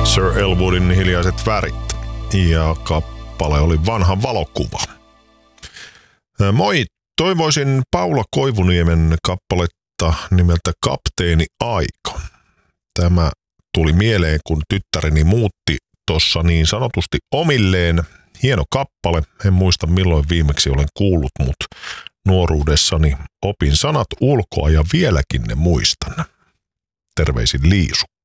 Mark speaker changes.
Speaker 1: Sir Elwoodin Hiljaiset värit. Ja kappale oli Vanha valokuva. Moi, toivoisin Paula Koivuniemen kappaletta nimeltä Kapteeni Aika. Tämä tuli mieleen, kun tyttäreni muutti tuossa niin sanotusti omilleen. Hieno kappale, en muista milloin viimeksi olen kuullut, mutta nuoruudessani opin sanat ulkoa ja vieläkin ne muistan. Terveisin Liisu.